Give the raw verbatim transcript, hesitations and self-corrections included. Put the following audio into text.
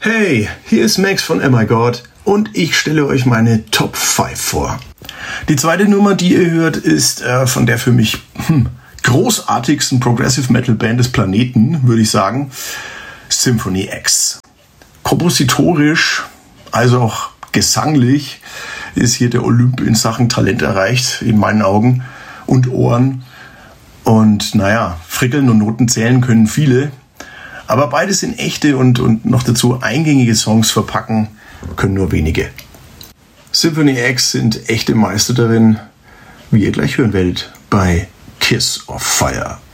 Hey, hier ist Max von Oh My God und ich stelle euch meine Top fünf vor. Die zweite Nummer, die ihr hört, ist äh, von der für mich hm, großartigsten Progressive Metal Band des Planeten, würde ich sagen, Symphony X. Kompositorisch, also auch gesanglich, ist hier der Olymp in Sachen Talent erreicht, in meinen Augen und Ohren. Und naja, Frickeln und Noten zählen können viele. Aber beides in echte und, und noch dazu eingängige Songs verpacken können nur wenige. Symphony X sind echte Meister darin, wie ihr gleich hören werdet bei Kiss of Fire.